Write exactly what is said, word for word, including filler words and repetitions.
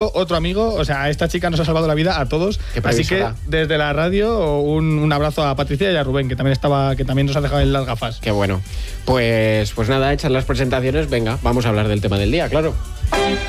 amigo, otro amigo. O sea, esta chica nos ha salvado la vida a todos. Así que desde la radio un, un abrazo a Patricia y a Rubén, que también estaba, que también nos ha dejado en las gafas. Qué bueno. Pues, pues nada, hechas las presentaciones, venga, vamos a hablar del tema del día, claro.